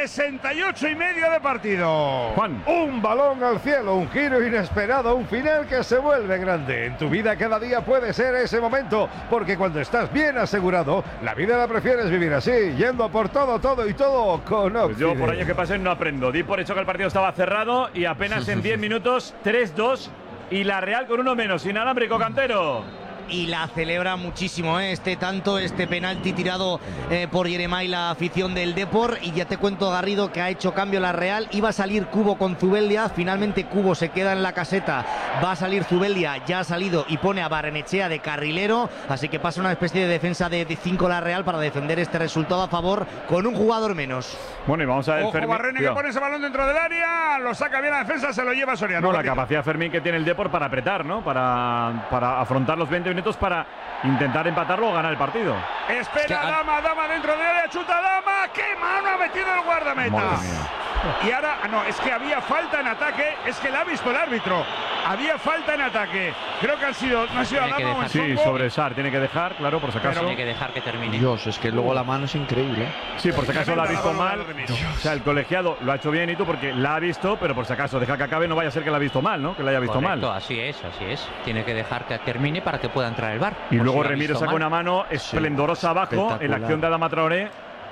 68,5 de partido. Juan. Un balón al cielo, un giro inesperado, un final que se vuelve grande. En tu vida cada día puede ser ese momento, porque cuando estás bien asegurado, la vida la prefieres vivir así, yendo por todo y todo con Occident. Pues yo por años que pasen no aprendo. Di por hecho que el partido estaba cerrado y apenas en 10 minutos 3-2 y la Real con uno menos. Inalámbrico, Cantero. Y la celebra muchísimo, este penalti tirado por Yeremay, la afición del Depor. Y ya te cuento, Garrido, que ha hecho cambio la Real. Iba a salir Cubo con Zubeldia, finalmente Cubo se queda en la caseta, va a salir Zubeldia, ya ha salido y pone a Barrenechea de carrilero, así que pasa una especie de defensa de 5 la Real para defender este resultado a favor con un jugador menos. Bueno, y vamos a ver Ojo, Fermín. Barrene que pone ese balón dentro del área, lo saca bien la defensa, se lo lleva Soriano. No, la capacidad Fermín que tiene el Depor para apretar, ¿no? Para afrontar los 20 minutos para intentar empatarlo o ganar el partido. Espera, Dama dentro del área, chuta Dama, qué mano ha metido el guardameta. Madre mía. Y ahora, no, es que había falta en ataque, es que la ha visto el árbitro. Había falta en ataque. Creo que no ha sido a Dama o en Sí, sobre Sar, tiene que dejar, claro, por si acaso. Tiene que dejar que termine. Dios, es que luego la mano es increíble. Sí, por si acaso la ha visto mal. O sea, el colegiado lo ha hecho bien y tú porque la ha visto, pero por si acaso deja que acabe, no vaya a ser que la ha visto mal, ¿no? Que la haya visto Correcto, mal. así es. Tiene que dejar que termine para que pueda entrar el VAR. Y luego Remiro saca una mano esplendorosa abajo en la acción de Adama Traoré.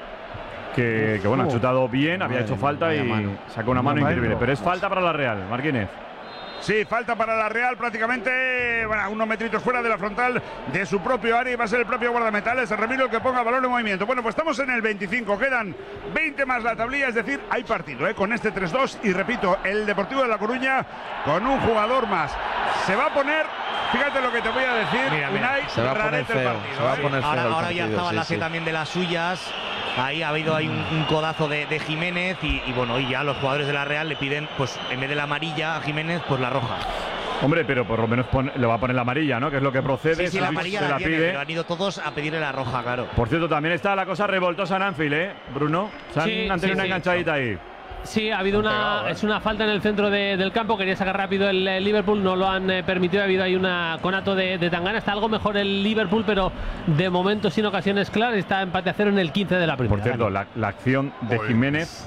Que bueno, ha chutado bien, había hecho falta y sacó una mano increíble. Pero es falta para la Real, Marquínez. Sí, falta para la Real prácticamente, bueno, unos metritos fuera de la frontal de su propio área y va a ser el propio guardameta, es Remiro el que ponga balón en movimiento. Bueno, pues estamos en el 25, quedan 20 más la tablilla, es decir, hay partido con este 3-2 y repito, el Deportivo de La Coruña con un jugador más. Se va a poner, fíjate lo que te voy a decir, Unai, se va a poner feo, partido, se va a poner feo Ahora el ya partido, estaba sí. también de las suyas. Ahí ha habido un codazo de Jiménez y bueno, y ya los jugadores de la Real le piden, pues en vez de la amarilla a Jiménez, pues la roja. Hombre, pero por lo menos le va a poner la amarilla, ¿no? Que es lo que procede. Sí, la amarilla se la la tiene, pide. pero han ido todos a pedirle la roja, claro. Por cierto, también está la cosa revoltosa en Anfield, Bruno. Han tenido una enganchadita ahí. Sí, ha habido es una falta en el centro del campo. Quería sacar rápido el Liverpool, no lo han permitido. Ha habido ahí una conato de Tangana. Está algo mejor el Liverpool, pero de momento sin ocasiones claras. Está empate a 0 en el 15 de la primera. Por cierto, la acción de Jiménez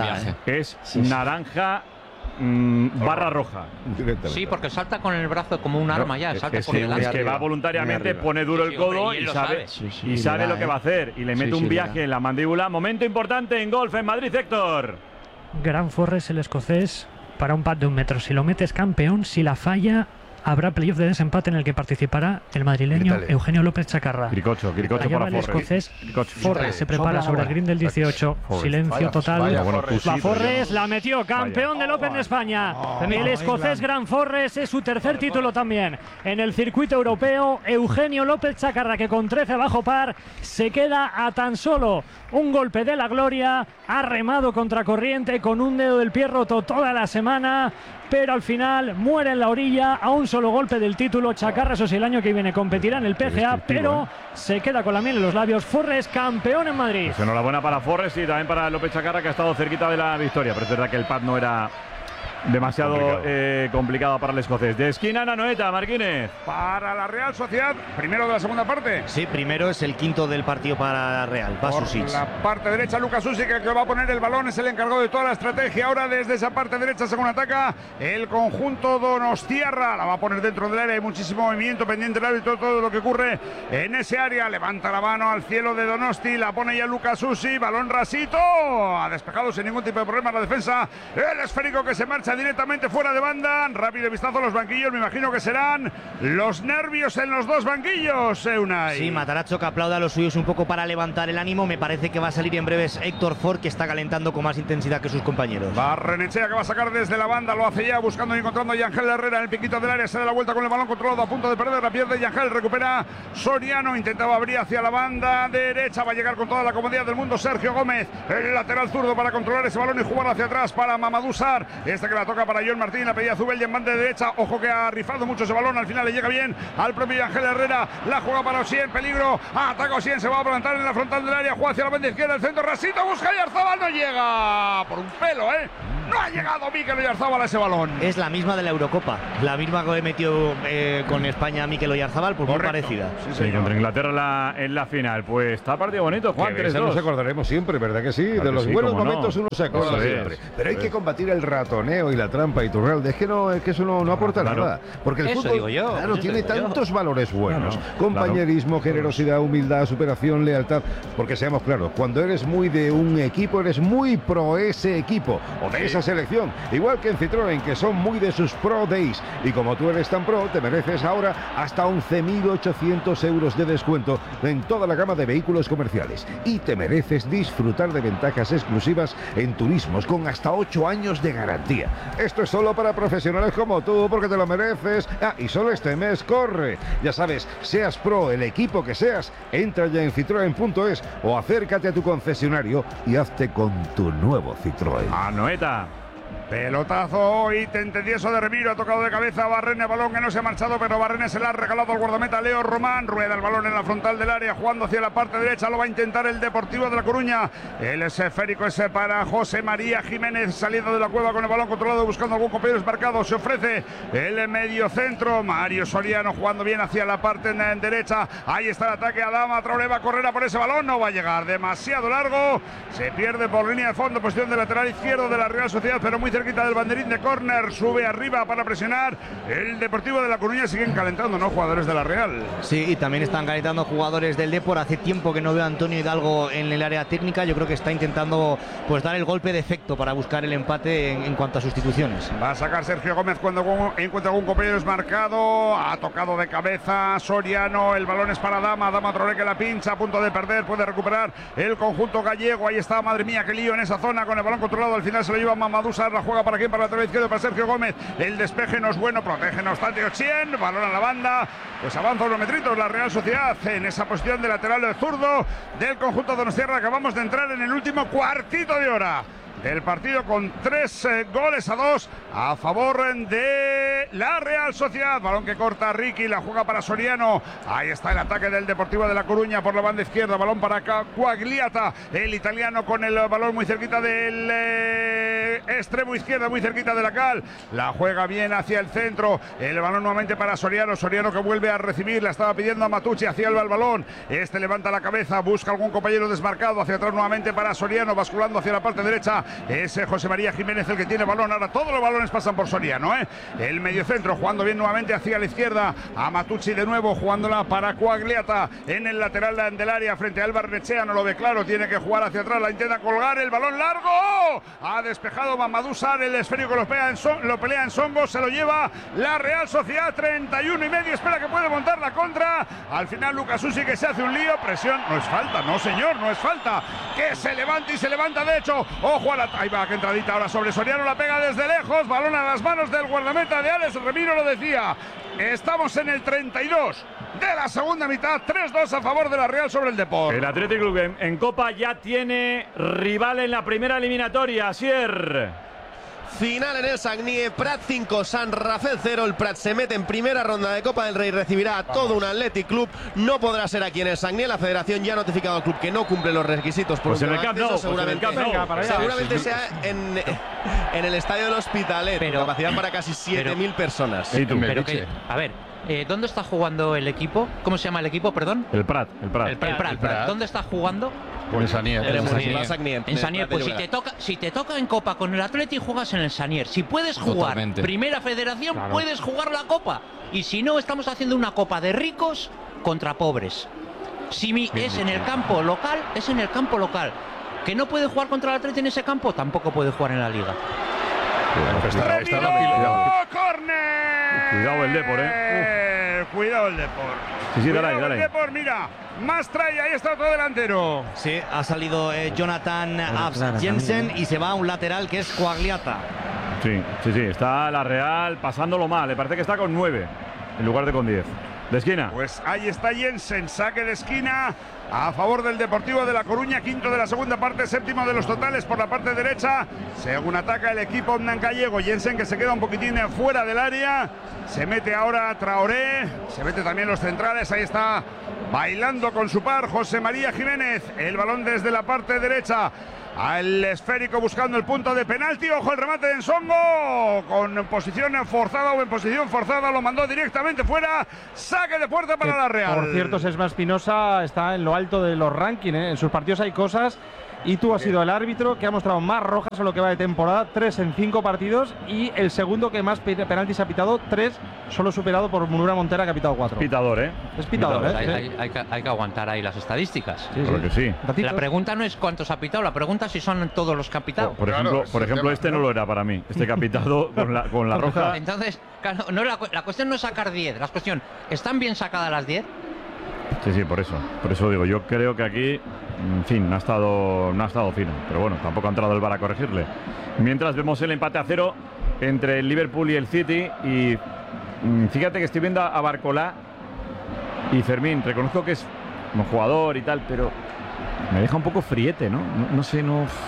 es naranja barra roja. Sí, porque salta con el brazo como un arma ya, salta por delante. Es que va voluntariamente, pone duro el codo y sabe lo que va a hacer. Y le mete un viaje en la mandíbula. Momento importante en golf en Madrid, Héctor. Gran Forres, el escocés, para un pat de 1 metro. Si lo metes campeón, si la falla, habrá playoff de desempate en el que participará el madrileño Eugenio López Chacarra. Cricocho Allá para va el Forres. escocés. Forres se prepara sobre el green del 18. Silencio total. Va Forres, la metió, campeón del Open de España. El escocés Gran Forres es su tercer título también en el circuito europeo. Eugenio López Chacarra, que con 13 bajo par se queda a tan solo un golpe de la gloria. Ha remado contracorriente con un dedo del pie roto toda la semana, pero al final muere en la orilla a un solo golpe del título. Chacarra, eso sí, el año que viene competirá en el PGA, pero se queda con la miel en los labios. Forres, campeón en Madrid. Pues enhorabuena para Forres y también para López Chacarra, que ha estado cerquita de la victoria, pero es verdad que el pad no era demasiado complicado para el escocés. De esquina, Nanoeta, Marquínez. Para la Real Sociedad, primero de la segunda parte. Sí, primero es el quinto del partido para la Real. Va Susic. Por la parte derecha, Lucas Susic, el que va a poner el balón, es el encargado de toda la estrategia. Ahora desde esa parte derecha, según ataca el conjunto donostiarra. La va a poner dentro del área, hay muchísimo movimiento pendiente del árbitro, todo lo que ocurre en ese área. Levanta la mano al cielo de Donosti, la pone ya Lucas Susic, balón rasito. Ha despejado sin ningún tipo de problema la defensa. El esférico que se marcha directamente fuera de banda. Rápido vistazo a los banquillos, me imagino que serán los nervios en los dos banquillos, Unai. Sí, Matarazzo, que aplauda a los suyos un poco para levantar el ánimo. Me parece que va a salir en breves Héctor Ford, que está calentando con más intensidad que sus compañeros. Barrenechea, que va a sacar desde la banda, lo hace ya buscando y encontrando a Yangel Herrera en el piquito del área. Se da la vuelta con el balón controlado, a punto de perder, la pierde Yangel, recupera Soriano, intentaba abrir hacia la banda derecha, va a llegar con toda la comodidad del mundo Sergio Gómez, el lateral zurdo, para controlar ese balón y jugar hacia atrás para Mamadou Sarr. Que la toca para John Martín, la pedía Zubeldia en banda de derecha. Ojo que ha rifado mucho ese balón, al final le llega bien al propio Ángel Herrera. La juega para Ossien, peligro. Ataca Ossien, se va a plantar en la frontal del área, juega hacia la banda izquierda, el centro, Rasito busca y Arzabal no llega. Por un pelo, No ha llegado Mikel Oyarzabal a ese balón. Es la misma de la Eurocopa, la misma que metió con España Mikel Oyarzabal, pues muy parecida. Sí, contra Inglaterra en la final. Pues está partido bonito, Juan. Que de eso nos acordaremos siempre, ¿verdad que sí? Claro de los sí, buenos cómo no. momentos uno se acuerda Eso es. siempre. Pero hay que combatir el ratoneo y la trampa y Turralde. Es que eso no aporta nada. Porque el Eso fútbol, digo yo, claro, eso tiene digo yo. tantos valores buenos. Claro, Compañerismo, generosidad, humildad, superación, lealtad. Porque seamos claros, cuando eres muy de un equipo, eres muy pro ese equipo o de esa selección. Igual que en Citroën, que son muy de sus Pro Days. Y como tú eres tan pro, te mereces ahora hasta 11.800 euros de descuento en toda la gama de vehículos comerciales. Y te mereces disfrutar de ventajas exclusivas en turismos con hasta 8 años de garantía. Esto es solo para profesionales como tú, porque te lo mereces. Y solo este mes corre. Ya sabes, seas pro, el equipo que seas, entra ya en citroen.es o acércate a tu concesionario y hazte con tu nuevo Citroën. Anoeta. Pelotazo y tentendieso de Remiro, ha tocado de cabeza a Barrene, balón que no se ha marchado, pero Barrene se le ha regalado al guardameta Leo Román, rueda el balón en la frontal del área, jugando hacia la parte derecha, lo va a intentar el Deportivo de La Coruña, el esférico ese para José María Jiménez, saliendo de la cueva con el balón controlado, buscando algún compañero desmarcado, se ofrece el medio centro, Mario Soriano jugando bien hacia la parte derecha, ahí está el ataque, Adama Traoré va a correr a por ese balón, no va a llegar, demasiado largo, se pierde por línea de fondo, posición de lateral izquierdo de la Real Sociedad, pero muy cerquita del banderín de córner, sube arriba para presionar el Deportivo de La Coruña, siguen calentando, ¿no? Jugadores de la Real. Sí, y también están calentando jugadores del Depor. Hace tiempo que no veo a Antonio Hidalgo en el área técnica, yo creo que está intentando pues dar el golpe de efecto para buscar el empate en cuanto a sustituciones. Va a sacar Sergio Gómez cuando encuentra algún compañero desmarcado, ha tocado de cabeza Soriano, el balón es para Dama Traoré que la pincha, a punto de perder, puede recuperar el conjunto gallego, ahí está, madre mía, qué lío en esa zona con el balón controlado, al final se lo lleva Mamadou Sarr, la juega para quién, para la lateral izquierda, para Sergio Gómez, el despeje no es bueno, protege no obstante Ochien, balón a la banda, pues avanza unos metritos la Real Sociedad en esa posición de lateral del zurdo del conjunto donostiarra. Acabamos de entrar en el último cuartito de hora del partido con 3-2 a favor de la Real Sociedad. Balón que corta Ricky, la juega para Soriano. Ahí está el ataque del Deportivo de La Coruña por la banda izquierda. Balón para Quagliata, el italiano con el balón muy cerquita del extremo izquierda, muy cerquita de la cal. La juega bien hacia el centro. El balón nuevamente para Soriano. Soriano que vuelve a recibir. La estaba pidiendo a Matucci. Hacia el balón. Este levanta la cabeza. Busca algún compañero desmarcado. Hacia atrás nuevamente para Soriano. Basculando hacia la parte derecha. Es José María Jiménez el que tiene balón. Ahora todos los balones pasan por Soriano, El mediocentro jugando bien nuevamente hacia la izquierda. A Matucci de nuevo jugándola para Quagliata en el lateral del área frente a Álvaro Nechea. No lo ve claro. Tiene que jugar hacia atrás. La intenta colgar. El balón largo. Ha despejado Mamadou Sarr. El esférico lo pelea en Songo. Se lo lleva la Real Sociedad. 31,5. Espera que puede montar la contra. Al final Lucas Usi que se hace un lío. Presión. No es falta. No señor. No es falta. Que se levanta y se levanta de hecho. Ojo a la... Ahí va, que entradita ahora sobre Soriano. La pega desde lejos. Balón a las manos del guardameta de Alex Remiro. Lo decía. Estamos en el 32 de la segunda mitad. 3-2 a favor de la Real sobre el Depor. El Athletic Club en Copa ya tiene rival en la primera eliminatoria. Asier. Final en el Sagnie, Prat 5, San Rafael 0. El Prat se mete en primera ronda de Copa del Rey, recibirá a todo un Athletic Club. No podrá ser aquí en el Sagnie. La federación ya ha notificado al club que no cumple los requisitos por Pues en el Camp Nou, seguramente sea en el estadio del Hospitalet, con capacidad para casi 7.000 personas. Pero que, a ver, ¿dónde está jugando el equipo? ¿Cómo se llama el equipo, perdón? El Prat. El Prat. ¿Dónde está jugando? En Sanier. En Sanier. Pues si te toca en Copa con el Athletic, juegas en el Sanier. Si puedes jugar Primera Federación, puedes jugar la Copa. Y si no, estamos haciendo una Copa de ricos contra pobres. Si es en el campo local, es en el campo local. ¿Que no puede jugar contra el Athletic en ese campo? Tampoco puede jugar en la Liga. ¡Córner! Cuidado el Depor, Cuidado el Depor. Sí, dale. El Depor, mira. Mastray, ahí está otro delantero. Sí, ha salido Jonathan Abs Jensen y se va a un lateral que es Quagliata. Sí. Está la Real pasándolo mal. Le parece que está con 9 en lugar de con 10. De esquina. Pues ahí está Jensen, saque de esquina a favor del Deportivo de La Coruña, quinto de la segunda parte, séptimo de los totales por la parte derecha, según ataca el equipo gallego. Jensen que se queda un poquitín fuera del área, se mete ahora Traoré, se mete también los centrales, ahí está bailando con su par José María Jiménez, el balón desde la parte derecha al esférico buscando el punto de penalti. Ojo el remate de Nsongo con posición forzada o en posición forzada, lo mandó directamente fuera. Saque de puerta para la Real. Por cierto, Sesma Espinosa está en lo alto de los rankings, ¿eh? En sus partidos hay cosas. Y tú has sido el árbitro que ha mostrado más rojas en lo que va de temporada, 3 en 5 partidos, y el segundo que más penaltis ha pitado, 3, solo superado por Munura Montera, que ha pitado 4. Pitador, ¿eh? Es pitador, ¿eh? Hay que aguantar ahí las estadísticas. Sí, claro que sí. La pregunta no es cuántos ha pitado, la pregunta es si son todos los que ha pitado. Por ejemplo, este no lo era para mí. Este que ha pitado con la roja. Entonces, claro, no, la cuestión no es sacar 10, la cuestión, ¿están bien sacadas las 10? Sí, por eso digo, yo creo que aquí, en fin, no ha estado fino, pero bueno, tampoco ha entrado el VAR a corregirle. Mientras vemos el empate a 0 entre el Liverpool y el City, y fíjate que estoy viendo a Barcolá y Fermín, reconozco que es un jugador y tal, pero me deja un poco friete, ¿no? No sé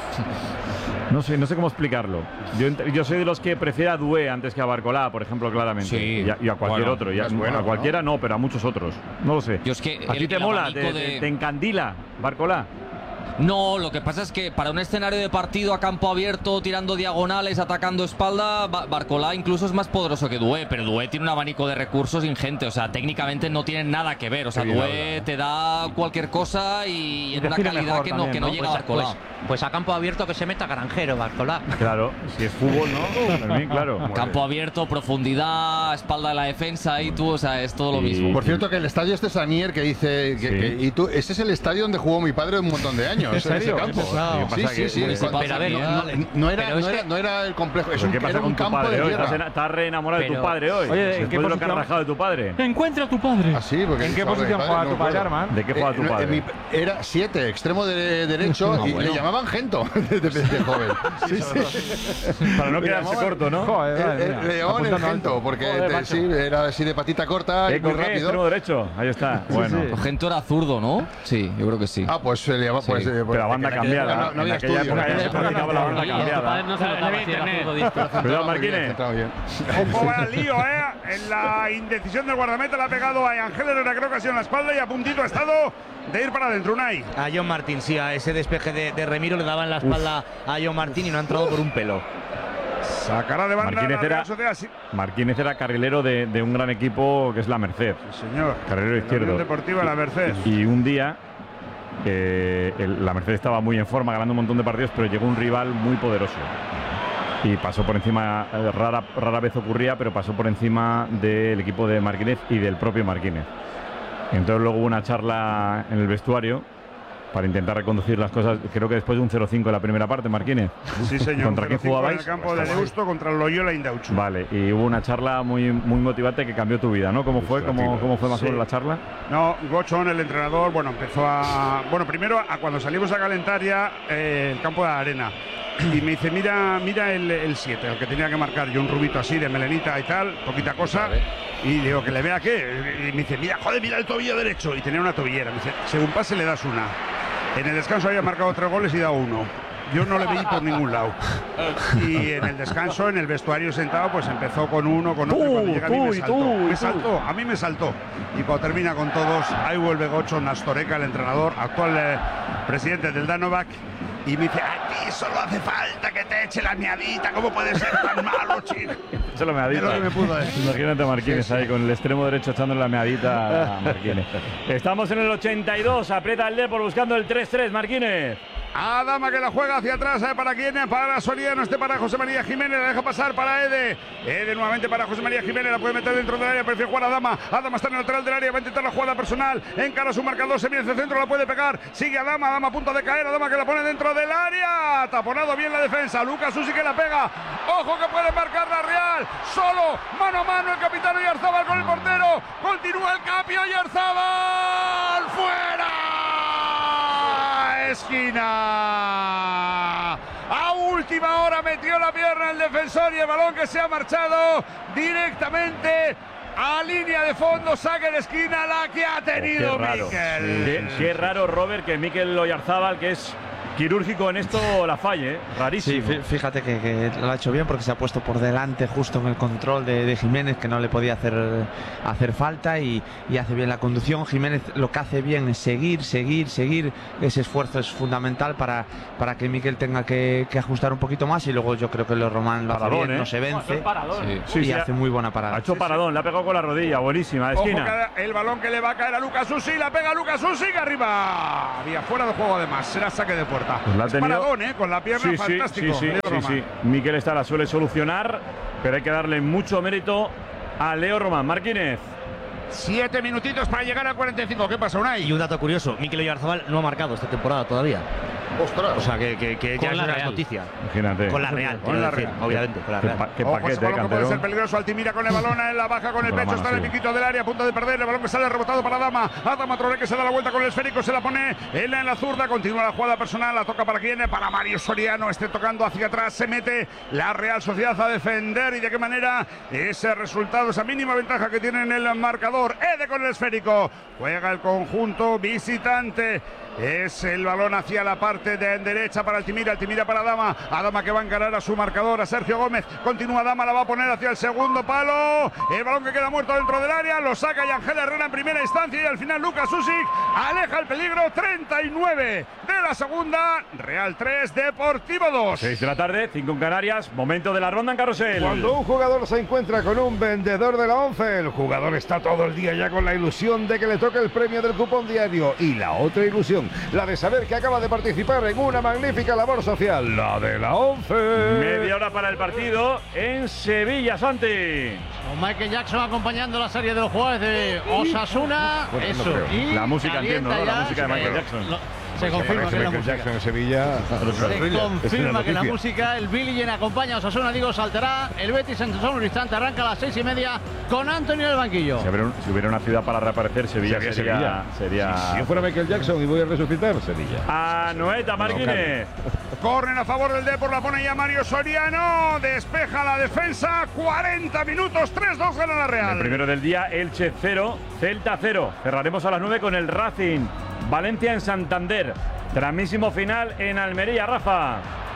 cómo explicarlo. Yo soy de los que prefiero a Doué antes que a Barcolá, por ejemplo, claramente. Sí, y a cualquier otro. A cualquiera no, pero a muchos otros. No lo sé. Yo es que ¿A ti te mola? ¿Te encandila Barcolá? No, lo que pasa es que para un escenario de partido a campo abierto, tirando diagonales, atacando espalda, Barcolá incluso es más poderoso que Doué, pero Doué tiene un abanico de recursos ingente, o sea, técnicamente no tienen nada que ver, o sea, Doué te da cualquier cosa y en una calidad que no llega a Barcolá. Pues a campo abierto que se meta Granjero, Barcolá. Claro, si es fútbol, ¿no? También, claro. Campo abierto, profundidad, espalda de la defensa y tú, o sea, es todo lo mismo. Por cierto, que el estadio este Sanier que dice y tú, ese es el estadio donde jugó mi padre un montón de años. ¿En serio? Ese campo. Sí. Pero a ver, No era el complejo. ¿Qué pasa con tu padre hoy? ¿Estás re enamorado de tu padre hoy? Oye, ¿en qué posición? ¿Lo que has rajado de tu padre? Encuentra a tu padre. Ah, sí, porque ¿En qué posición juega tu padre, Arman? ¿De qué juega tu padre? Era 7, extremo derecho, y le llamaban Gento desde joven. Para no quedarse corto, ¿no? Le llamaban el Gento, porque era así de patita corta y muy rápido. Extremo derecho, ahí está. Bueno. Gento era zurdo, ¿no? Sí, yo creo que sí. Ah, pues se le llama. Pero la banda cambiada. No había aquella época ya se practicaba la banda cambiada. No se lo daba internet. Cuidado, Marquines. Ojo, vaya lío, en la indecisión del guardameta le ha pegado a Ángel Herrera, creo que ha sido en la espalda, y a puntito ha estado de ir para adentro. Unai. A John Martín, sí, a ese despeje de Remiro le daban la espalda a John Martín y no ha entrado por un pelo. Sacará de banda Marquínez era carrilero de un gran equipo que es la Merced. Sí, señor. Carrilero izquierdo. Unión Deportiva La Merced. Y un día la Merced estaba muy en forma, ganando un montón de partidos, pero llegó un rival muy poderoso. Y pasó por encima, rara vez ocurría, pero pasó por encima del equipo de Marquínez y del propio Marquínez. Entonces luego hubo una charla en el vestuario para intentar reconducir las cosas. Creo que después de un 0-5 en la primera parte, Marquínez. Sí, señor. ¿Contra quién jugabais? En el campo de Deusto contra el Loyola Indauchu. Vale, y hubo una charla muy motivante que cambió tu vida, ¿no? ¿Cómo fue? ¿Cómo fue más o menos la charla? No, Gochón, el entrenador, empezó a... primero, cuando salimos a calentar ya el campo de la arena. Y me dice, mira el 7, el que tenía que marcar yo, un rubito así de melenita y tal, poquita cosa. Y digo, ¿que le vea qué? Y me dice, mira el tobillo derecho. Y tenía una tobillera. Me dice, según pase le das una. En el descanso había marcado 3 goles y dado 1. Yo no le vi por ningún lado. Y en el descanso, en el vestuario sentado, pues empezó con uno, con otro. Y cuando llega a mí me saltó. Y cuando termina con todos, ahí vuelve Gocho Nastoreca, el entrenador, actual presidente del Danovac. Y me dice, a ti solo hace falta que te eche la miadita. ¿Cómo puede ser tan malo, chico? Se lo meadita. Es lo que me pudo decir. Imagínate a Marquínez ahí con el extremo derecho echándole la meadita a Marquínez. Estamos en el 82, aprieta el Depor buscando el 3-3, Marquínez. Adama que la juega hacia atrás, ¿para quién? Para Soriano, para José María Jiménez, la deja pasar para Ede. Ede nuevamente para José María Jiménez, la puede meter dentro del área, prefiere jugar a Adama. Adama está en el lateral del área, va a intentar la jugada personal, encara su marcador, se viene hacia el centro, la puede pegar, sigue Adama, Adama a punto de caer, Adama que la pone dentro del área, taponado bien la defensa, Lucas Susi que la pega, ojo que puede marcar la Real, solo, mano a mano el capitán Oyarzabal con el portero, continúa el cambio, Oyarzabal, fuera. Esquina. A última hora metió la pierna el defensor y el balón que se ha marchado directamente a línea de fondo, saque de esquina la que ha tenido Mikel. Qué raro, Robert, que Mikel Oyarzabal, que es quirúrgico en esto la falle, rarísimo. Sí, fíjate que lo ha hecho bien porque se ha puesto por delante justo en el control de Jiménez, que no le podía hacer falta, y hace bien la conducción. Jiménez lo que hace bien es seguir. Ese esfuerzo es fundamental para que Mikel tenga que ajustar un poquito más, y luego yo creo que Román lo hace bien, no se vence y hace muy buena parada. Ha hecho paradón, le ha pegado con la rodilla, buenísima, de esquina. Ojo, el balón que le va a caer a Lucas Usyk, la pega Lucas Usyk arriba. Había fuera de juego además, será saque de puerta. Pues la ha tenido... paradón, con la pierna, fantástico. Sí. Mikel esta la suele solucionar, pero hay que darle mucho mérito a Leo Román. Marquínez. 7 minutitos para llegar al 45. ¿Qué pasa, Unai? Y un dato curioso, Mikel Oyarzabal no ha marcado esta temporada todavía. Ostras. O sea que ya es una noticia. Imagínate. Con la Real, obviamente. Con la Real. Qué paquete, balón que puede ser peligroso. Altimira con el balón en la baja con el pecho. Está en el piquito del área, a punto de perder. El balón que sale rebotado para Adama. Adama Traoré, que se da la vuelta con el esférico. Se la pone en la zurda. Continúa la jugada personal. La toca para quién? Para Mario Soriano. Tocando hacia atrás. Se mete la Real Sociedad a defender. Y de qué manera ese resultado, esa mínima ventaja que tiene en el marcador. Ede con el esférico. Juega el conjunto visitante. Es el balón hacia la parte de derecha para Altimira para Adama. Adama que va a encarar a su marcador, a Sergio Gómez. Continúa Adama, la va a poner hacia el segundo palo. El balón que queda muerto dentro del área. Lo saca Ángel Herrera en primera instancia. Y al final Lucas Usyk aleja el peligro. 39 de la segunda. Real 3, Deportivo 2. 6 de la tarde, 5 en Canarias. Momento de la ronda en carrusel. Cuando un jugador se encuentra con un vendedor de la ONCE, el jugador está todo el día ya con la ilusión de que le toque el premio del cupón diario. Y la otra ilusión, la de saber que acaba de participar en una magnífica labor social, la de la ONCE. Media hora para el partido en Sevilla, Santi. Con Michael Jackson acompañando la serie de los jugadores de Osasuna. Eso. Y la música, entiendo, ¿no? La música de Michael Jackson. Se confirma que la música. Jackson en Sevilla. Se confirma que la música, el Billie Jean acompaña a Osasuna, Diego saltará. El Betis en un instante arranca a las 6:30 con Antonio en el banquillo. Si hubiera una ciudad para reaparecer, Sevilla sería. Si yo fuera Michael Jackson y voy a resucitar, Sevilla. Anoeta Marquínez. Corren a favor del Depor, la pone ya Mario Soriano. Despeja la defensa. 40 minutos, 3-2 gana la Real. El primero del día, Elche 0, Celta 0. Cerraremos a las 9 con el Racing. Valencia en Santander. Tramísimo final en Almería, Rafa.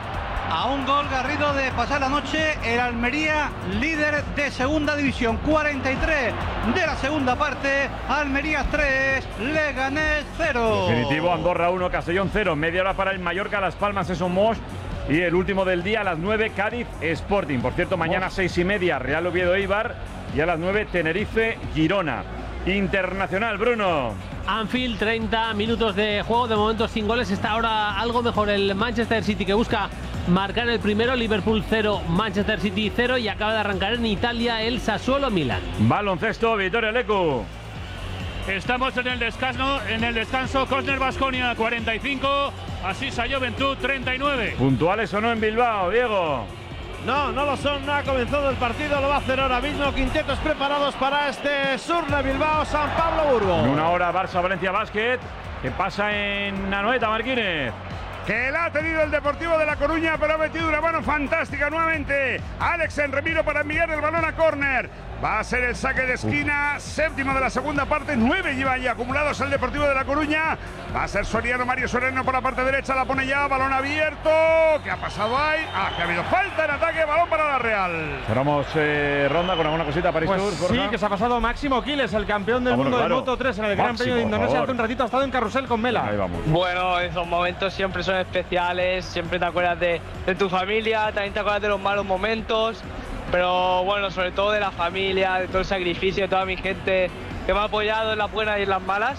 A un gol Garrido de pasar la noche, el Almería líder de segunda división. 43 de la segunda parte, Almería 3, Leganés 0. Definitivo, Andorra 1, Castellón 0. Media hora para el Mallorca, Las Palmas, Eso Mos. Y el último del día a las 9, Cádiz Sporting. Por cierto, mañana 6:30, Real Oviedo Eibar. Y a las 9, Tenerife Girona. Internacional, Bruno. Anfield, 30 minutos de juego, de momento sin goles. Está ahora algo mejor el Manchester City, que busca marcar el primero. Liverpool 0, Manchester City 0. Y acaba de arrancar en Italia el Sassuolo Milan. Baloncesto, Vittorio Lecu. Estamos en el descanso. Cosner Baskonia 45, Asisa Juventud 39. ¿Puntuales o no en Bilbao, Diego? No lo son, no ha comenzado el partido, lo va a hacer ahora mismo. Quintetos preparados para este Surne Bilbao, San Pablo Burgos. En una hora Barça-Valencia Basket. ¿Qué pasa en Anoeta, Marquínez? Que la ha tenido el Deportivo de La Coruña, pero ha metido una mano fantástica nuevamente. Alex Enremiro para enviar el balón a córner. Va a ser el saque de esquina, séptimo de la segunda parte. 9 lleva ya acumulados el Deportivo de La Coruña. Va a ser Soriano, Mario Soriano por la parte derecha. La pone ya, balón abierto. ¿Qué ha pasado ahí? Que ha habido falta en ataque, balón para la Real. Cerramos ronda con alguna cosita para París Tour. Sí, que se ha pasado Máximo Quiles, el campeón del mundo de Moto 3 en el Gran Premio de Indonesia. Hace un ratito ha estado en carrusel con Mela. Ahí vamos. Bueno, esos momentos siempre son especiales. Siempre te acuerdas de tu familia, también te acuerdas de los malos momentos. Pero bueno, sobre todo de la familia, de todo el sacrificio, de toda mi gente que me ha apoyado en las buenas y en las malas,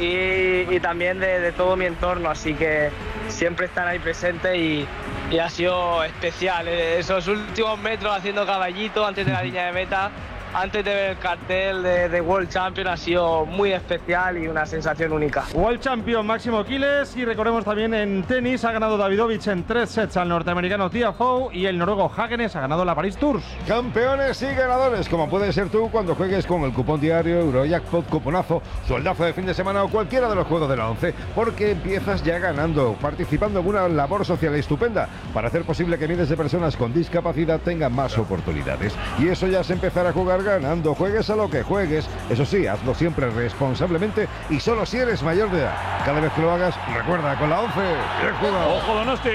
y también de todo mi entorno, así que siempre están ahí presentes y ha sido especial. Esos últimos metros haciendo caballito antes de la línea de meta, antes de ver el cartel de World Champion, ha sido muy especial y una sensación única. World Champion Máximo Quiles, y recordemos también en tenis ha ganado Davidovich en 3 sets al norteamericano Tiafoe, y el noruego Hagenes ha ganado la París Tours. Campeones y ganadores, como puedes ser tú cuando juegues con el cupón diario, Eurojackpot, cuponazo, sueldazo de fin de semana o cualquiera de los juegos de la ONCE, porque empiezas ya ganando, participando en una labor social estupenda para hacer posible que miles de personas con discapacidad tengan más oportunidades. Y eso ya es empezar a jugar empezar ganando, juegues a lo que juegues. Eso sí, hazlo siempre responsablemente y solo si eres mayor de edad. Cada vez que lo hagas, recuerda, con la 11. Bien jugado. ¡Ojo, Donosti!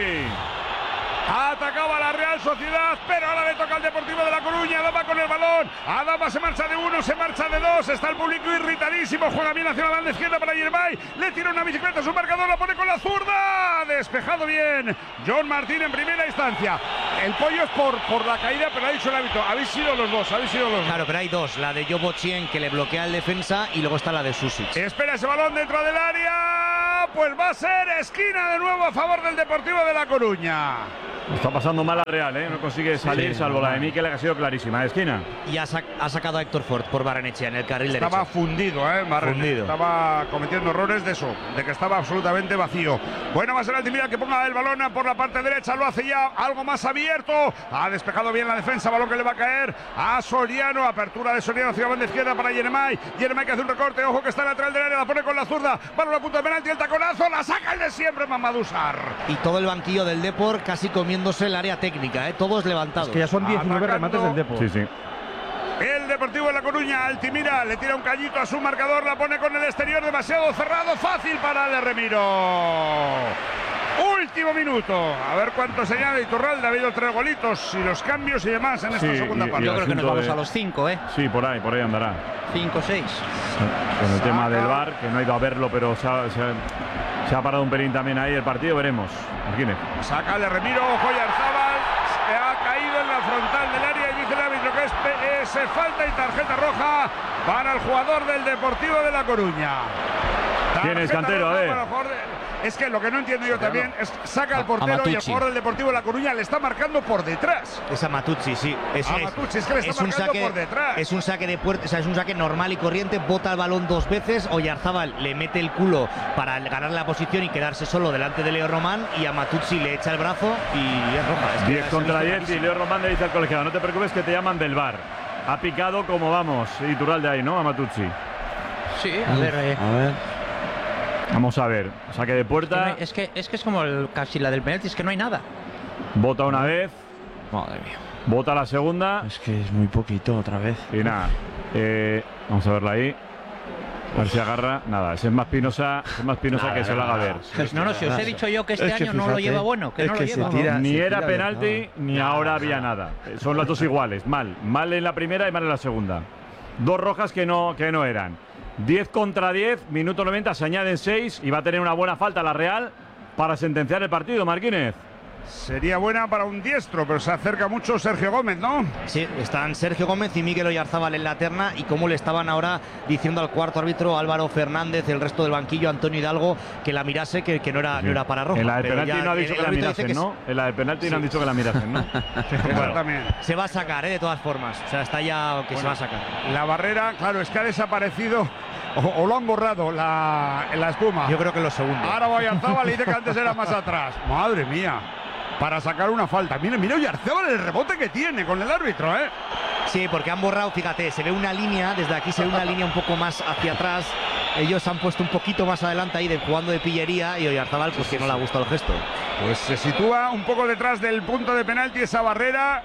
Atacaba la Real Sociedad, pero ahora le toca al Deportivo de La Coruña. Adama con el balón. Adama se marcha de 1, se marcha de 2. Está el público irritadísimo. Juega bien hacia la banda izquierda para Yermay. Le tira una bicicleta a su marcador. La pone con la zurda. Despejado bien. John Martín en primera instancia. El pollo es por la caída, pero ha dicho el árbitro. Habéis sido los dos. Claro, pero hay dos. La de Jobochien, que le bloquea el defensa, y luego está la de Susic. Espera ese balón dentro del área. Pues va a ser esquina de nuevo a favor del Deportivo de La Coruña. Está pasando mal la Real, ¿eh? No consigue salir, salvo la de Mikel, que ha sido clarísima. Esquina. Y ha sacado a Héctor Ford por Barrenechea en el carril derecho. Estaba fundido, Barrenechea. Estaba cometiendo errores de eso, de que estaba absolutamente vacío. Bueno, va a ser Altimira que ponga el balón por la parte derecha. Lo hace ya algo más abierto. Ha despejado bien la defensa. Balón que le va a caer a Soriano. Apertura de Soriano hacia la banda izquierda para Yeremay. Yeremay que hace un recorte. Ojo que está lateral del área. La pone con la zurda. Balón a punto de penalti. El taconazo. La saca el de siempre, Mamadou Sarr. Y todo el banquillo del Depor casi comiéndose el área técnica, todos levantados. Es que ya son 19 remates del Depor. Sí. El Deportivo de La Coruña, Altimira, le tira un callito a su marcador, la pone con el exterior demasiado cerrado, fácil para el de Remiro. Último minuto, a ver cuánto se añade Iturralde. Ha habido 3 golitos y los cambios y demás en esta segunda parte. Yo creo que nos vamos a los 5, Sí, por ahí andará. 5, 6. Con el tema del VAR, que no ha ido a verlo, pero se ha parado un pelín también ahí el partido, veremos. Martínez. Saca de Remiro, ojo Oyarzábal, ha caído en la frontal del área y dice el árbitro que es falta y tarjeta roja para el jugador del Deportivo de La Coruña. ¿Quién es Cantero? A ver. Es que lo que no entiendo yo también es saca al portero y el jugador del Deportivo de La Coruña le está marcando por detrás. Es a Matucci, sí. Es que le está marcando por detrás. Es un saque de puerta, o sea, es un saque normal y corriente. Bota el balón 2 veces. Oyarzábal le mete el culo para ganar la posición y quedarse solo delante de Leo Román. Y a Matucci le echa el brazo y es roja. 10 contra 10 y Leo Román le dice al colegiado: no te preocupes que te llaman del VAR. Ha picado como vamos. Iturralde ahí, ¿no? A Matucci. Sí, a ver. Vamos a ver, saque de puerta. Es que es como casi la del penalti, es que no hay nada. Bota una vez. Madre mía. Bota la segunda. Es que es muy poquito otra vez. Y nada. Vamos a verla ahí. A ver si agarra. Nada, es más pinosa que se lo haga ver. No, si os he dicho yo que este año no lo lleva bueno, que no lo lleva. Ni era penalti, ni ahora había nada. Son las dos iguales. Mal en la primera y mal en la segunda. 2 rojas que no eran. 10 contra 10, minuto 90, se añaden 6 y va a tener una buena falta la Real para sentenciar el partido, Martínez. Sería buena para un diestro, pero se acerca mucho Sergio Gómez, ¿no? Sí, están Sergio Gómez y Mikel Oyarzábal en la terna, y como le estaban ahora diciendo al cuarto árbitro Álvaro Fernández, el resto del banquillo, Antonio Hidalgo, que la mirase, que no era para roja. En la de penalti no ha dicho que la mirasen, ¿no? En la de penalti no han dicho que la mirasen, ¿no? Se va a sacar, de todas formas. O sea, está ya que se va a sacar. La barrera, claro, es que ha desaparecido. O lo han borrado la espuma. Yo creo que lo segundo. Ahora Oyarzábal le dice que antes era más atrás. Madre mía. Para sacar una falta. Mira Oyarzábal el rebote que tiene con el árbitro, ¿eh? Sí, porque han borrado, fíjate, se ve una línea, desde aquí se ve una línea un poco más hacia atrás. Ellos han puesto un poquito más adelante ahí jugando de pillería, y Oyarzábal pues que no le ha gustado el gesto. Pues se sitúa un poco detrás del punto de penalti esa barrera,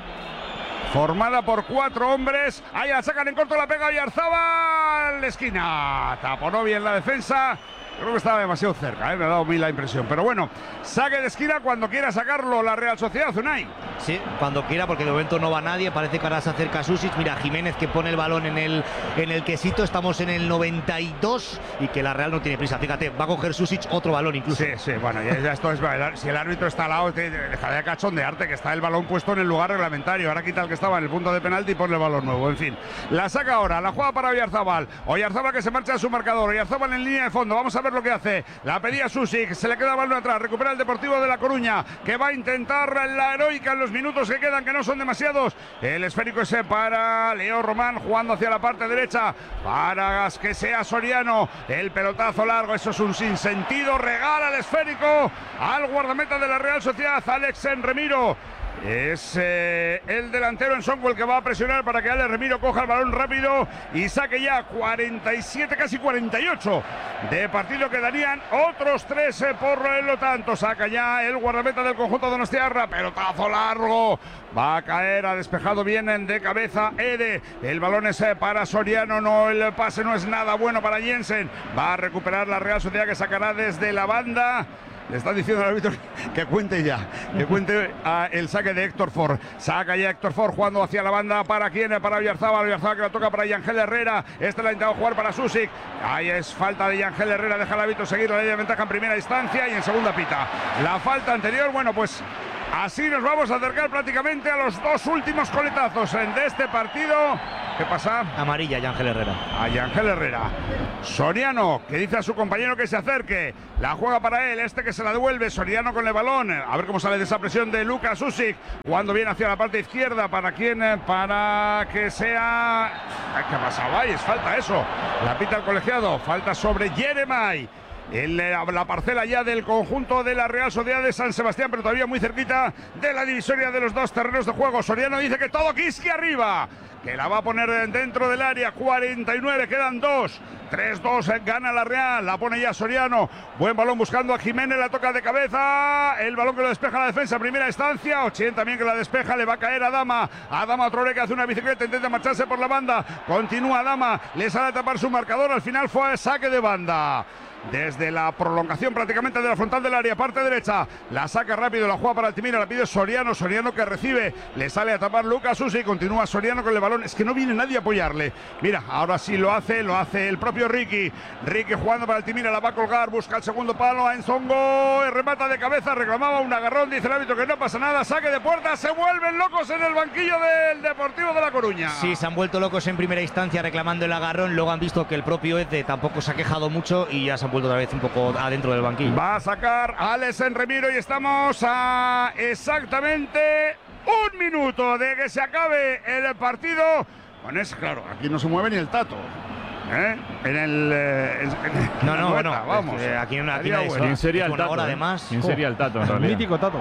formada por 4 hombres. Ahí la sacan en corto, la pega Oyarzábal. Esquina. Taponó bien la defensa. Creo que estaba demasiado cerca, me ha dado a mí la impresión. Pero bueno, saque de esquina cuando quiera sacarlo la Real Sociedad, Unai. Sí, cuando quiera, porque de momento no va nadie. Parece que ahora se acerca Susic. Mira, Jiménez que pone el balón en el quesito. Estamos en el 92 y que la Real no tiene prisa. Fíjate, va a coger Susic otro balón incluso. Sí, bueno, ya esto es. Si el árbitro está al lado, deja de cachondearte, que está el balón puesto en el lugar reglamentario. Ahora quita el que estaba en el punto de penalti y pone el balón nuevo. En fin, la saca ahora, la juega para Oyarzábal. Oyarzábal que se marcha a su marcador. Oyarzábal en línea de fondo. Vamos a ver lo que hace. La pedía Susic, se le queda el balón atrás. Recupera el Deportivo de La Coruña, que va a intentar la heroica en los minutos que quedan, que no son demasiados. El esférico ese para Leo Román, jugando hacia la parte derecha para que sea Soriano. El pelotazo largo, eso es un sinsentido. Regala el esférico al guardameta de la Real Sociedad, Alex Remiro. Es el delantero Ensongo el que va a presionar para que Ale Remiro coja el balón rápido y saque ya 47, casi 48 de partido. Quedarían otros 3 por lo tanto. Saca ya el guardameta del conjunto donostiarra. Pelotazo largo. Va a caer, ha despejado bien de cabeza Ede. El balón es para Soriano. No, el pase no es nada bueno para Jensen. Va a recuperar la Real Sociedad, que sacará desde la banda. Le está diciendo al árbitro que cuente ya, que cuente el saque de Héctor Ford. Saca ya Héctor Ford jugando hacia la banda. ¿Para quién? Para Oyarzábal. Oyarzábal que la toca para Yangel Herrera. Este la ha intentado jugar para Susic. Ahí es falta de Yangel Herrera. Deja el árbitro seguir la ley de ventaja en primera instancia y en segunda pita. La falta anterior, bueno, pues así nos vamos a acercar prácticamente a los 2 últimos coletazos de este partido. ¿Qué pasa? Amarilla, Yangel Herrera. A Yangel Herrera. Soriano, que dice a su compañero que se acerque. La juega para él, este que se la devuelve. Soriano con el balón. A ver cómo sale de esa presión de Lucas Susic. Cuando viene hacia la parte izquierda. ¿Para quién? Para que sea... ¿Qué ha pasado? Ahí es falta eso. La pita el colegiado. Falta sobre Jeremai. En la parcela ya del conjunto de la Real Sociedad de San Sebastián, pero todavía muy cerquita de la divisoria de los 2 terrenos de juego. Soriano dice que todo Kiski arriba, que la va a poner dentro del área. 49, quedan 2. 3-2, gana la Real, la pone ya Soriano. Buen balón buscando a Jiménez, la toca de cabeza. El balón que lo despeja la defensa, primera instancia. 80 también que la despeja, le va a caer a Dama. A Dama Traoré, que hace una bicicleta, intenta marcharse por la banda. Continúa Dama, le sale a tapar su marcador. Al final fue saque de banda. Desde la prolongación prácticamente de la frontal del área, parte derecha, la saca rápido, la juega para Altimira, la pide Soriano, Soriano que recibe, le sale a tapar Lucas Susi, continúa Soriano con el balón, es que no viene nadie a apoyarle. Mira, ahora sí lo hace el propio Ricky jugando para Altimira, la va a colgar, busca el segundo palo a Ensongo, remata de cabeza, reclamaba un agarrón, dice el árbitro que no pasa nada, saque de puerta, se vuelven locos en el banquillo del Deportivo de La Coruña. Sí, se han vuelto locos en primera instancia reclamando el agarrón, luego han visto que el propio Ede tampoco se ha quejado mucho y ya se han vuelto otra vez un poco adentro del banquillo. Va a sacar Alex Remiro y estamos a exactamente 1 minuto de que se acabe el partido. Bueno, es claro, aquí no se mueve ni el Tato. En el bueno, vamos. Aquí ¿quién sería el Tato? ¿Quién sería el Tato en realidad? Mítico Tato.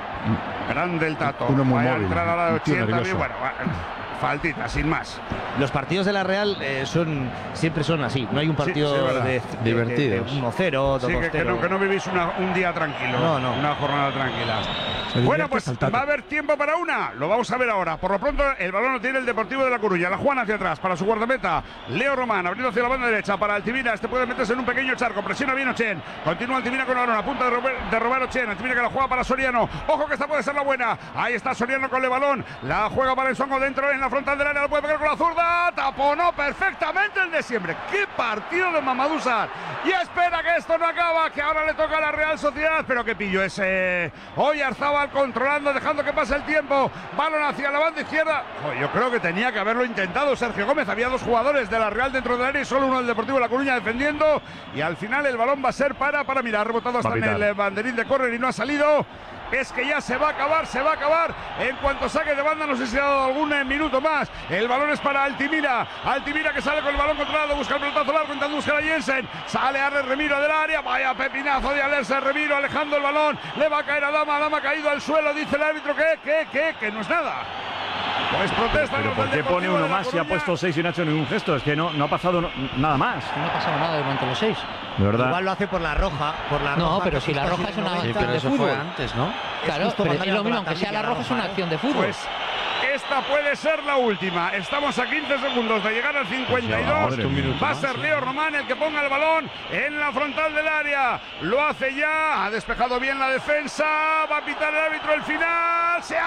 Grande el Tato. Uno muy va a móvil, entrar a la 80. nervioso. Bueno, faltita, sin más. Los partidos de la Real siempre son así. No hay un partido de 1-0, 2-0. Que no vivís un día tranquilo. No. Una jornada tranquila. Bueno, pues va a haber tiempo para una. Lo vamos a ver ahora. Por lo pronto, el balón lo tiene el Deportivo de La Coruña. La juegan hacia atrás para su guardameta, Leo Román, abriendo hacia la banda derecha para Altimira. Este puede meterse en un pequeño charco. Presiona bien Ochen. Continúa Altimira con el balón. A punta de robar Ochen. Altimira que la juega para Soriano. Ojo que esta puede ser la buena. Ahí está Soriano con el balón. La juega para el Songo dentro en la frontal del área. Lo puede pegar con la zurda. Taponó perfectamente el de siempre. ¡Qué partido de Mamadou Sarr! Y espera que esto no acaba, que ahora le toca a la Real Sociedad. Pero qué pillo ese. Oyarzábal controlando, dejando que pase el tiempo. Balón hacia la banda izquierda. Yo creo que tenía que haberlo intentado Sergio Gómez. Había 2 jugadores de la Real dentro del área y solo uno del Deportivo de La Coruña defendiendo. Y al final el balón va a ser para mirar. Ha rebotado hasta en el banderín de córner y no ha salido. Es que ya se va a acabar. En cuanto saque de banda, no sé si ha dado algún minuto más. El balón es para Altimira. Altimira que sale con el balón controlado, busca el pelotazo largo, intentando buscar a Jensen. Sale Alex Remiro del área. Vaya pepinazo de Alex Remiro, alejando el balón. Le va a caer a Dama. Dama ha caído al suelo. Dice el árbitro que no es nada. Pues protesta. ¿Pero por qué pone uno más y ha puesto 6 y no ha hecho ningún gesto? Es que no ha pasado nada más. No ha pasado nada durante los 6. De verdad. Igual lo hace por la roja. No, pero si la roja es una acción de fútbol. Fue antes, ¿no? Claro, pero es lo mismo, aunque sea la roja, es una acción de fútbol. Pues esta puede ser la última. Estamos a 15 segundos de llegar al 52. Va a ser Leo Román el que ponga el balón en la frontal del área. Lo hace ya. Ha despejado bien la defensa. Va a pitar el árbitro el final. ¡Se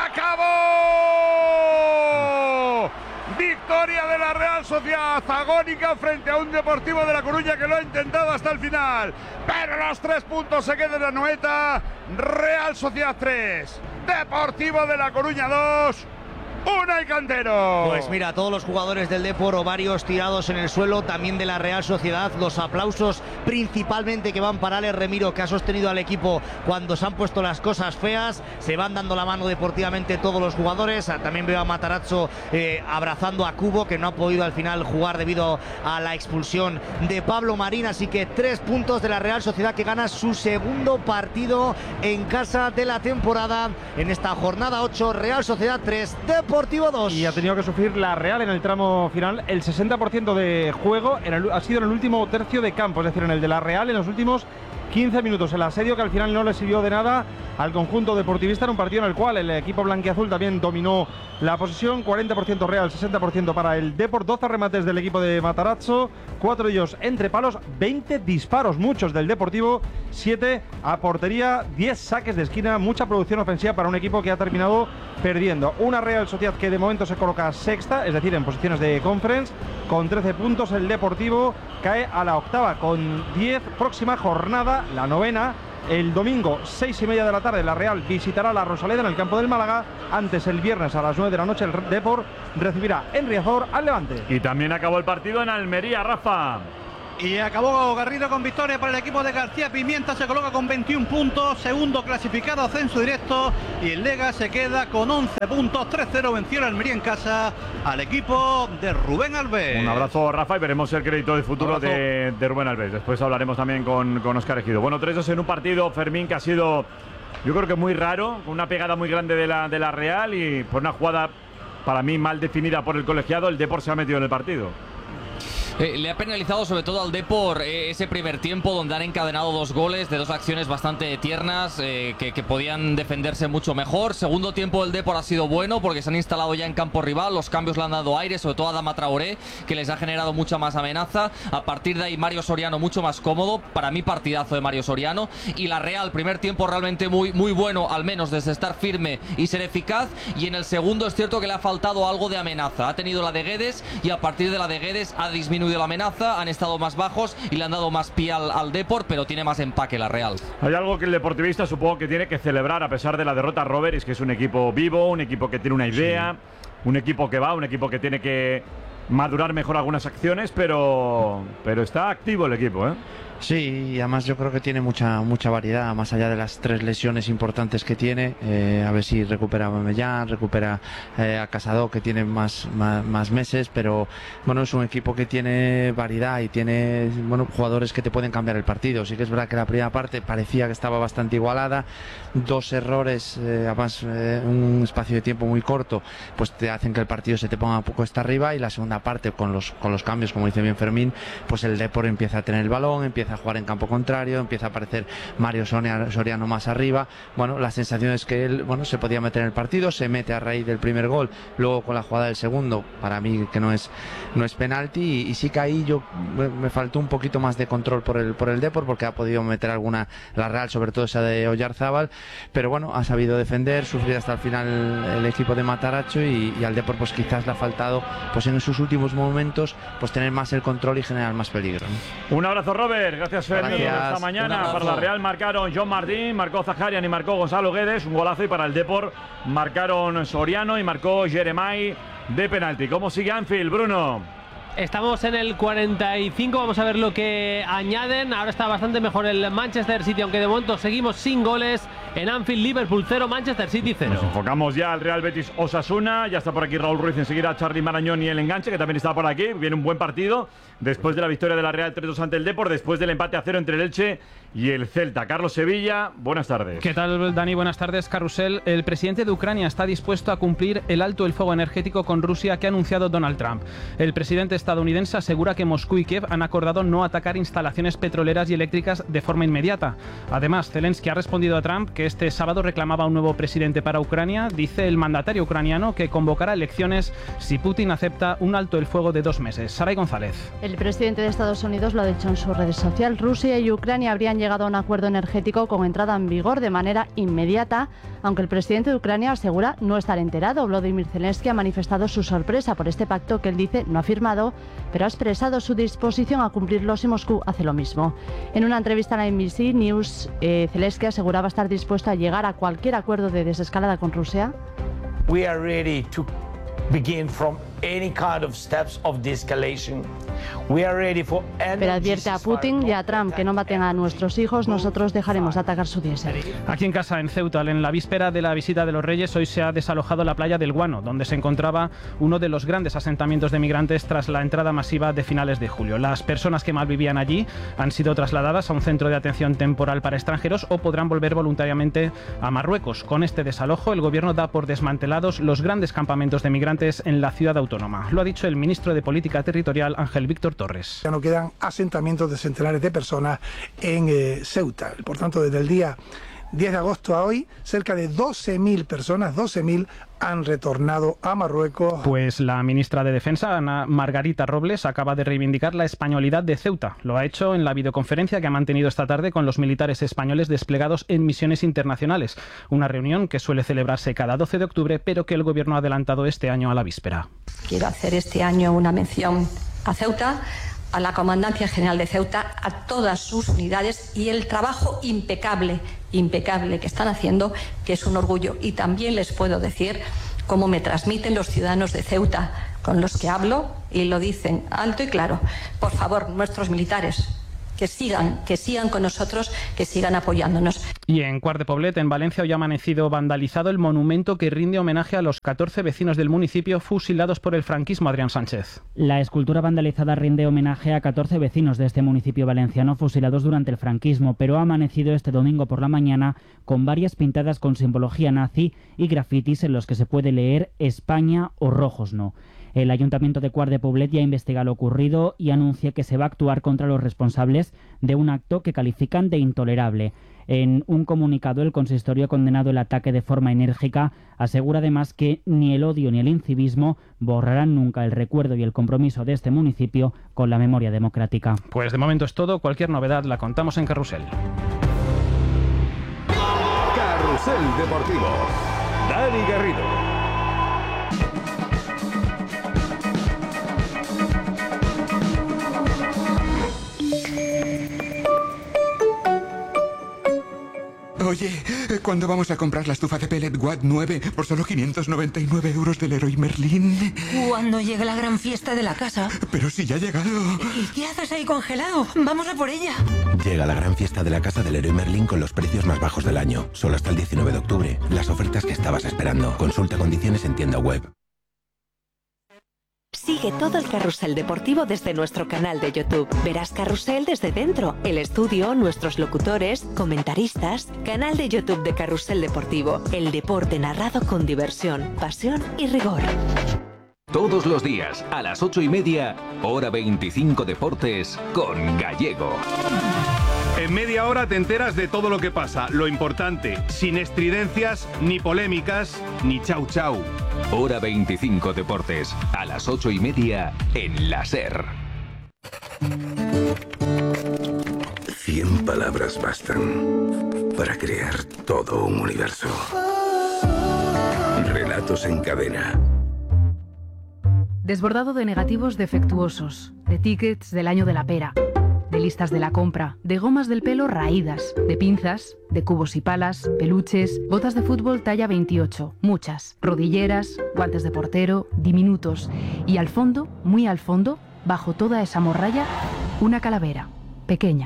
acabó! Victoria de la Real Sociedad, agónica frente a un Deportivo de La Coruña que lo ha intentado hasta el final. Pero los 3 puntos se quedan en la Noeta. Real Sociedad 3, Deportivo de La Coruña 2. Unai Cantero. Pues mira, todos los jugadores del Depor o varios tirados en el suelo, también de la Real Sociedad, los aplausos principalmente que van para Alex Remiro, que ha sostenido al equipo cuando se han puesto las cosas feas. Se van dando la mano deportivamente todos los jugadores. También veo a Matarazzo abrazando a Cubo, que no ha podido al final jugar debido a la expulsión de Pablo Marín. Así que 3 puntos de la Real Sociedad, que gana su segundo partido en casa de la temporada en esta jornada 8. Real Sociedad 3, Deportivo 2. Y ha tenido que sufrir la Real en el tramo final. El 60% de juego ha sido en el último tercio de campo, es decir, en el de la Real en los últimos 15 minutos. El asedio que al final no le sirvió de nada al conjunto deportivista en un partido en el cual el equipo blanquiazul también dominó la posesión. 40% Real, 60% para el Depor. 12 remates del equipo de Matarazzo, 4 de ellos entre palos, 20 disparos, muchos del Deportivo, 7 a portería, 10 saques de esquina, mucha producción ofensiva para un equipo que ha terminado perdiendo. Una Real Sociedad que de momento se coloca sexta, es decir, en posiciones de conference, con 13 puntos. El Deportivo cae a la octava con 10. Próxima jornada, la novena. El domingo, 6:30 de la tarde, la Real visitará la Rosaleda en el campo del Málaga. Antes, el viernes a las 9 de la noche, el Depor recibirá en Riazor al Levante. Y también acabó el partido en Almería, Rafa. Y acabó Garrido con victoria para el equipo de García Pimienta. Se coloca con 21 puntos, segundo clasificado, ascenso directo. Y el Lega se queda con 11 puntos. 3-0 venció el Almería en casa al equipo de Rubén Alves. Un abrazo, Rafa, y veremos el crédito de futuro de Rubén Alves. Después hablaremos también con Óscar Ejido. Bueno, 3-2 en un partido, Fermín, que ha sido, yo creo que muy raro, con una pegada muy grande de la Real, y por una jugada para mí mal definida por el colegiado, el Depor se ha metido en el partido. Le ha penalizado sobre todo al Depor ese primer tiempo, donde han encadenado 2 goles de 2 acciones bastante tiernas que podían defenderse mucho mejor. Segundo tiempo del Depor ha sido bueno porque se han instalado ya en campo rival, los cambios le han dado aire, sobre todo a Adama Traoré, que les ha generado mucha más amenaza. A partir de ahí Mario Soriano mucho más cómodo, para mí partidazo de Mario Soriano. Y la Real, primer tiempo realmente muy bueno, al menos desde estar firme y ser eficaz, y en el segundo es cierto que le ha faltado algo de amenaza. Ha tenido la de Guedes y a partir de la de Guedes ha disminuido la amenaza, han estado más bajos y le han dado más pie al Depor, pero tiene más empaque la Real. Hay algo que el deportivista supongo que tiene que celebrar a pesar de la derrota, Robert, es que es un equipo vivo, un equipo que tiene una idea, un equipo que va, un equipo que tiene que madurar mejor algunas acciones, pero está activo el equipo, ¿eh? Sí, y además yo creo que tiene mucha variedad, más allá de las 3 lesiones importantes que tiene. A ver si recupera a Mamellán, recupera a Casado, que tiene más meses, pero bueno, es un equipo que tiene variedad y tiene jugadores que te pueden cambiar el partido. Sí que es verdad que la primera parte parecía que estaba bastante igualada, 2 errores, además un espacio de tiempo muy corto, pues te hacen que el partido se te ponga un poco hasta arriba, y la segunda parte con los cambios, como dice bien Fermín, pues el Depor empieza a tener el balón, empieza a jugar en campo contrario, empieza a aparecer Mario Soriano más arriba. Bueno, la sensación es que él se podía meter en el partido, se mete a raíz del primer gol, luego con la jugada del segundo, para mí que no es penalti, y sí que ahí me faltó un poquito más de control por el Depor, porque ha podido meter alguna la Real, sobre todo esa de Oyarzábal, pero bueno, ha sabido defender, sufrir hasta el final el equipo de Matarazzo, y al Depor pues quizás le ha faltado pues en sus últimos momentos pues tener más el control y generar más peligro, ¿no? Un abrazo, Robert. Gracias, Fermín. Esta mañana para la Real marcaron John Martín, marcó Zaharian y marcó Gonzalo Guedes, un golazo, y para el Depor marcaron Soriano y marcó Jeremai de penalti. ¿Cómo sigue Anfield, Bruno? Estamos en el 45, vamos a ver lo que añaden. Ahora está bastante mejor el Manchester City, aunque de momento seguimos sin goles. En Anfield, Liverpool 0, Manchester City 0. Nos enfocamos ya al Real Betis Osasuna. Ya está por aquí Raúl Ruiz, enseguida Charly Marañón y el enganche, que también está por aquí. Viene un buen partido después de la victoria de la Real 3-2 ante el Depor, después del empate a 0 entre el Elche y el Celta. Carlos Sevilla, buenas tardes. ¿Qué tal, Dani? Buenas tardes, Carrusel. El presidente de Ucrania está dispuesto a cumplir el alto el fuego energético con Rusia que ha anunciado Donald Trump. El presidente estadounidense asegura que Moscú y Kiev han acordado no atacar instalaciones petroleras y eléctricas de forma inmediata. Además, Zelensky ha respondido a Trump que este sábado reclamaba un nuevo presidente para Ucrania. Dice el mandatario ucraniano que convocará elecciones si Putin acepta un alto el fuego de 2 meses. Saray González. El presidente de Estados Unidos lo ha dicho en su red social. Rusia y Ucrania habrían llegado a un acuerdo energético con entrada en vigor de manera inmediata, aunque el presidente de Ucrania asegura no estar enterado. Volodymyr Zelensky ha manifestado su sorpresa por este pacto que él dice no ha firmado, pero ha expresado su disposición a cumplirlo si Moscú hace lo mismo. En una entrevista a la NBC News, Zelensky aseguraba estar dispuesto a llegar a cualquier acuerdo de desescalada con Rusia. We are ready to begin from any kind of steps of de-escalation. We are ready for Pero advierte a Putin y a Trump que no maten a nuestros hijos, nosotros dejaremos de atacar su diésel. Aquí en casa, en Ceuta, en la víspera de la visita de los Reyes, hoy se ha desalojado la playa del Guano, donde se encontraba uno de los grandes asentamientos de migrantes tras la entrada masiva de finales de julio. Las personas que malvivían allí han sido trasladadas a un centro de atención temporal para extranjeros o podrán volver voluntariamente a Marruecos. Con este desalojo, el gobierno da por desmantelados los grandes campamentos de migrantes en la ciudad autónoma. Lo ha dicho el ministro de Política Territorial, Ángel Víctor Torres. Ya no quedan asentamientos de centenares de personas en Ceuta. Por tanto, desde el día 10 de agosto a hoy, cerca de 12.000 personas, 12.000 han retornado a Marruecos. Pues la ministra de Defensa, Ana Margarita Robles, acaba de reivindicar la españolidad de Ceuta. Lo ha hecho en la videoconferencia que ha mantenido esta tarde con los militares españoles desplegados en misiones internacionales. Una reunión que suele celebrarse cada 12 de octubre, pero que el gobierno ha adelantado este año a la víspera. Quiero hacer este año una mención a Ceuta, a la Comandancia General de Ceuta, a todas sus unidades y el trabajo impecable que están haciendo, que es un orgullo. Y también les puedo decir cómo me transmiten los ciudadanos de Ceuta con los que hablo y lo dicen alto y claro. Por favor, nuestros militares, que sigan con nosotros, que sigan apoyándonos. Y en Quart de Poblet, en Valencia, hoy ha amanecido vandalizado el monumento que rinde homenaje a los 14 vecinos del municipio fusilados por el franquismo. Adrián Sánchez. La escultura vandalizada rinde homenaje a 14 vecinos de este municipio valenciano fusilados durante el franquismo, pero ha amanecido este domingo por la mañana con varias pintadas con simbología nazi y grafitis en los que se puede leer España o rojos no. El Ayuntamiento de Quart de Poblet ya investiga lo ocurrido y anuncia que se va a actuar contra los responsables de un acto que califican de intolerable. En un comunicado, el consistorio ha condenado el ataque de forma enérgica. Asegura además que ni el odio ni el incivismo borrarán nunca el recuerdo y el compromiso de este municipio con la memoria democrática. Pues de momento es todo. Cualquier novedad la contamos en Carrusel. Carrusel Deportivo. Dani Garrido. Oye, ¿cuándo vamos a comprar la estufa de pellet Watt 9 por solo 599 euros del Leroy Merlin? Cuando llegue la gran fiesta de la casa. Pero si ya ha llegado. ¿Y qué haces ahí congelado? Vamos a por ella. Llega la gran fiesta de la casa del Leroy Merlin con los precios más bajos del año. Solo hasta el 19 de octubre. Las ofertas que estabas esperando. Consulta condiciones en tienda web. Sigue todo el carrusel deportivo desde nuestro canal de YouTube. Verás Carrusel desde dentro, el estudio, nuestros locutores, comentaristas. Canal de YouTube de Carrusel Deportivo. El deporte narrado con diversión, pasión y rigor. Todos los días, a las 8:30, hora 25 Deportes, con Gallego. En media hora te enteras de todo lo que pasa, lo importante, sin estridencias, ni polémicas, ni chau chau. Hora 25 Deportes, a las 8:30 en la SER. 100 palabras bastan para crear todo un universo. Relatos en cadena. Desbordado de negativos defectuosos, de tickets del año de la pera, de listas de la compra, de gomas del pelo raídas, de pinzas, de cubos y palas, peluches, botas de fútbol talla 28, muchas, rodilleras, guantes de portero, diminutos y al fondo, muy al fondo, bajo toda esa morralla, una calavera, pequeña.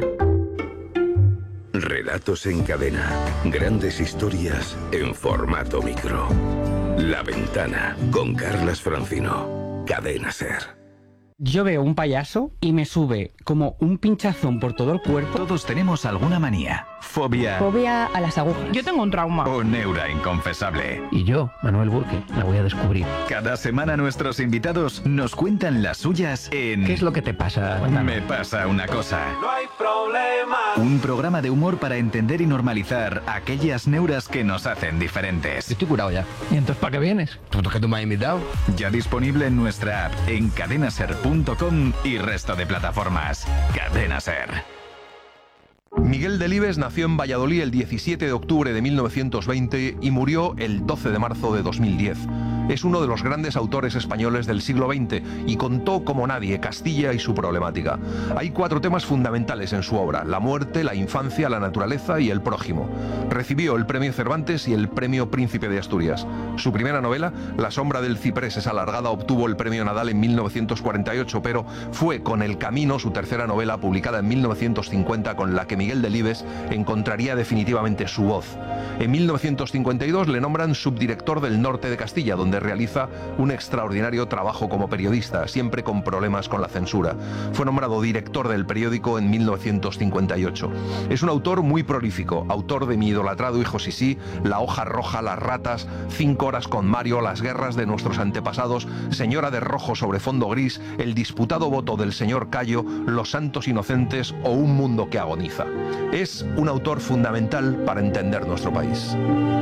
Relatos en cadena. Grandes historias en formato micro. La Ventana, con Carlas Francino. Cadena SER. Yo veo un payaso y me sube como un pinchazón por todo el cuerpo. Todos tenemos alguna manía. Fobia. Fobia a las agujas. Yo tengo un trauma. O neura inconfesable. Y yo, Manuel Burke, la voy a descubrir. Cada semana nuestros invitados nos cuentan las suyas en... ¿Qué es lo que te pasa? Me pasa una cosa. No hay problema. Un programa de humor para entender y normalizar aquellas neuras que nos hacen diferentes. Estoy curado ya. ¿Y entonces para qué vienes? ¿Por qué tú me has invitado? Ya disponible en nuestra app, en cadenaser.com y resto de plataformas. Cadena Ser. Miguel Delibes nació en Valladolid el 17 de octubre de 1920 y murió el 12 de marzo de 2010. Es uno de los grandes autores españoles del siglo XX y contó como nadie Castilla y su problemática. Hay 4 temas fundamentales en su obra: la muerte, la infancia, la naturaleza y el prójimo. Recibió el premio Cervantes y el premio Príncipe de Asturias. Su primera novela, La sombra del ciprés es alargada, obtuvo el premio Nadal en 1948, pero fue Con el camino, su tercera novela, publicada en 1950, con la que Miguel Delibes encontraría definitivamente su voz. En 1952 le nombran subdirector del Norte de Castilla, donde realiza un extraordinario trabajo como periodista, siempre con problemas con la censura. Fue nombrado director del periódico en 1958. Es un autor muy prolífico, autor de Mi idolatrado hijo Sisí, La hoja roja, Las ratas, 5 horas con Mario, Las guerras de nuestros antepasados, Señora de rojo sobre fondo gris, El disputado voto del señor Cayo, Los santos inocentes o Un mundo que agoniza. Es un autor fundamental para entender nuestro país.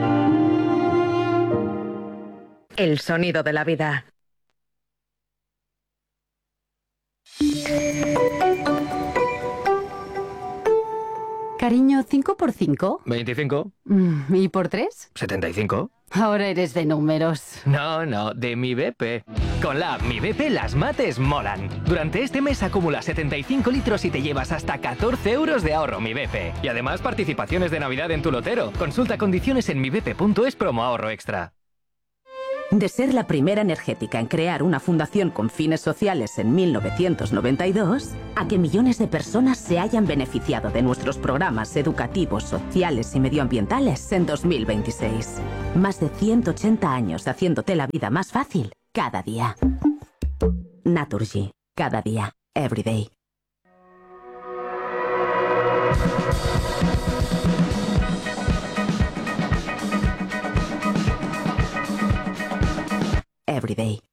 El sonido de la vida. Cariño, ¿5 por 5? 25. ¿Y por 3? 75. Ahora eres de números. No, de Mi BP. Con la app Mi BP las mates molan. Durante este mes acumula 75 litros y te llevas hasta 14 euros de ahorro Mi BP. Y además participaciones de Navidad en tu lotero. Consulta condiciones en mibp.es promo ahorro extra. De ser la primera energética en crear una fundación con fines sociales en 1992, a que millones de personas se hayan beneficiado de nuestros programas educativos, sociales y medioambientales en 2026. Más de 180 años haciéndote la vida más fácil cada día. Naturgy. Cada día. Every day. Every day.